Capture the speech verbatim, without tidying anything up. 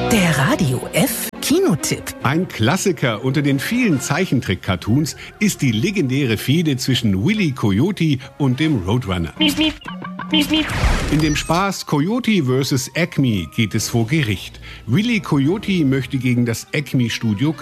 Der Radio F Kinotipp. Ein Klassiker unter den vielen Zeichentrick-Cartoons ist die legendäre Fehde zwischen Willy Coyote und dem Roadrunner. In dem Spaß Coyote versus. Acme geht es vor Gericht. Willy Coyote möchte gegen das Acme-Studio